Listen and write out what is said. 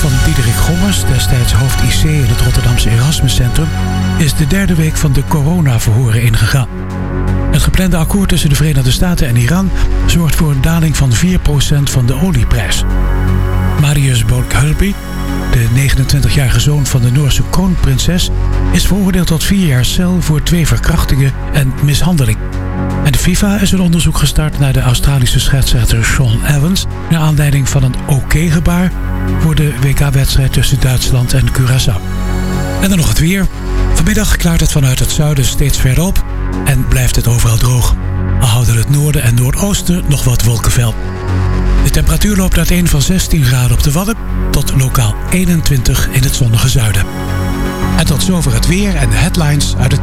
van Diederik Gommers, destijds hoofd IC in het Rotterdamse Erasmuscentrum, is de derde week van de coronaverhoren ingegaan. Het geplande akkoord tussen de Verenigde Staten en Iran zorgt voor een daling van 4% van de olieprijs. Marius Bokhulpi, de 29-jarige zoon van de Noorse kroonprinses, is veroordeeld tot 4 jaar cel voor 2 verkrachtingen en mishandeling. En de FIFA is een onderzoek gestart naar de Australische scheidsrechter Sean Evans naar aanleiding van een oké-gebaar voor de WK-wedstrijd tussen Duitsland en Curaçao. En dan nog het weer. Vanmiddag klaart het vanuit het zuiden steeds verder op en blijft het overal droog. Al houden het noorden en noordoosten nog wat wolkenvelden. De temperatuur loopt uiteen van 16 graden op de Wadden tot lokaal 21 in het zonnige zuiden. En tot zover het weer en de headlines uit het